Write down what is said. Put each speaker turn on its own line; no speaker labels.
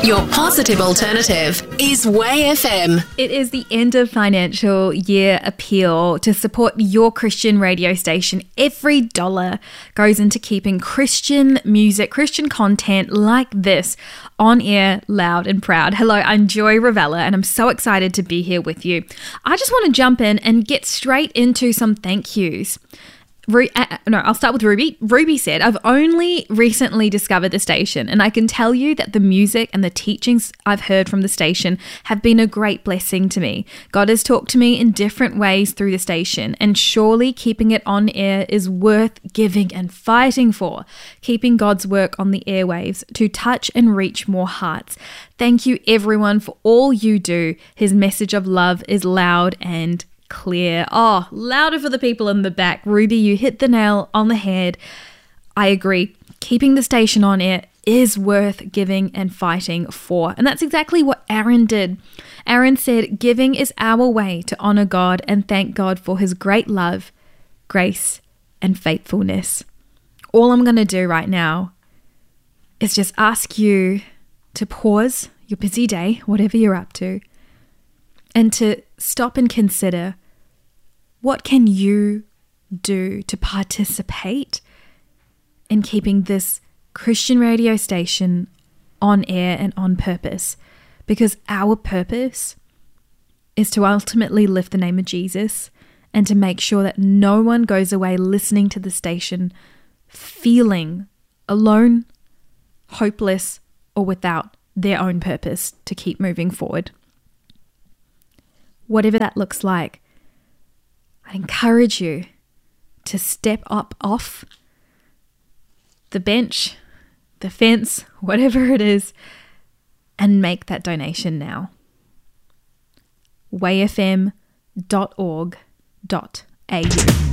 Your positive alternative is Way FM.
It is the end of financial year appeal. To support your Christian radio station, every dollar goes into keeping Christian music, Christian content like this on air, loud and proud. Hello, I'm Joy Ravella and I'm so excited to be here with you. I just want to jump in and get straight into some thank yous. I'll start with Ruby. Ruby said, I've only recently discovered the station and I can tell you that the music and the teachings I've heard from the station have been a great blessing to me. God has talked to me in different ways through the station, and surely keeping it on air is worth giving and fighting for, keeping God's work on the airwaves to touch and reach more hearts. Thank you everyone for all you do. His message of love is loud and clear. Oh, louder for the people in the back. Ruby, you hit the nail on the head. I agree. Keeping the station on air is worth giving and fighting for. And that's exactly what Aaron did. Aaron said, giving is our way to honor God and thank God for his great love, grace, and faithfulness. All I'm going to do right now is just ask you to pause your busy day, whatever you're up to, and to stop and consider, what can you do to participate in keeping this Christian radio station on air and on purpose? Because our purpose is to ultimately lift the name of Jesus and to make sure that no one goes away listening to the station feeling alone, hopeless, or without their own purpose to keep moving forward. Whatever that looks like, I encourage you to step up off the bench, the fence, whatever it is, and make that donation now. wayfm.org.au